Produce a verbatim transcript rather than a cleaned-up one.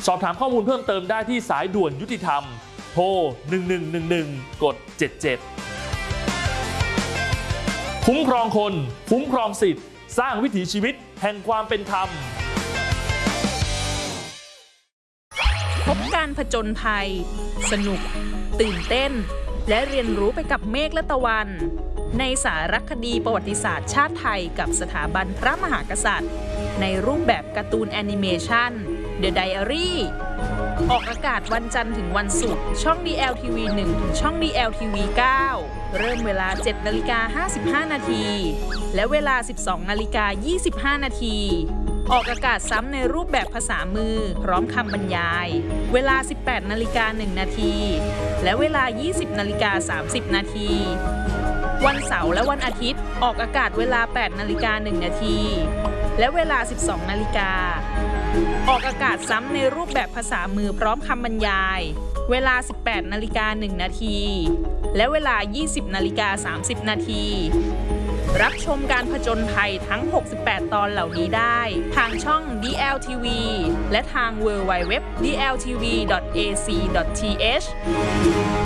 สอบถามข้อมูลเพิ่มเติมได้ที่สายด่วนยุติธรรมโทรหนึ่งหนึ่งหนึ่งหนึ่งกดเจ็ดเจ็ดคุ้มครองคนคุ้มครองสิทธิ์สร้างวิถีชีวิตแห่งความเป็นธรรมพบการผจญภัยสนุกตื่นเต้นและเรียนรู้ไปกับเมฆและตะวันในสารคดีประวัติศาสตร์ชาติไทยกับสถาบันพระมหากษัตริย์ในรูปแบบการ์ตูนแอนิเมชัน The Diary ออกอากาศวันจันทร์ถึงวันศุกร์ช่อง ดี แอล ที วี หนึ่ง ถึงช่อง ดี แอล ที วี เก้า เริ่มเวลา เจ็ดนาฬิกาห้าสิบห้านาทีและเวลา สิบสองนาฬิกายี่สิบห้านาทีออกอากาศซ้ำในรูปแบบภาษามือพร้อมคำบรรยายเวลา สิบแปดนาฬิกาหนึ่งนาทีและเวลา ยี่สิบนาฬิกาสามสิบนาทีวันเสาร์และวันอาทิตย์ออกอากาศเวลา แปดนาฬิกาหนึ่งนาทีและเวลา สิบสองนาฬิกาออกอากาศซ้ำในรูปแบบภาษามือพร้อมคำบรรยายเวลา สิบแปดนาฬิกาหนึ่งนาทีและเวลา ยี่สิบนาฬิกาสามสิบนาทีรับชมการผจญภัยทั้ง หกสิบแปด ตอนเหล่านี้ได้ทางช่อง ดี แอล ที วี และทาง ดับเบิลยู ดับเบิลยู ดับเบิลยู ดอท ดี แอล ที วี ดอท เอ ซี ดอท ที เอช